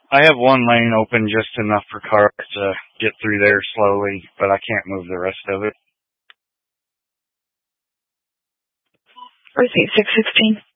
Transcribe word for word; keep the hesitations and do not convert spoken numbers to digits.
I have one lane open just enough for cars to get through there slowly, but I can't move the rest of it. Receipt six sixteen.